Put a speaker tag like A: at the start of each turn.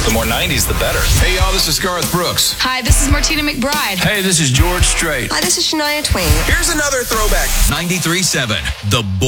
A: The more 90s, the better.
B: Hey, y'all, this is Garth Brooks.
C: Hi, this is Martina McBride.
D: Hey, this is George Strait.
E: Hi, this is Shania Twain.
F: Here's another throwback.
G: 93.7, The Bull.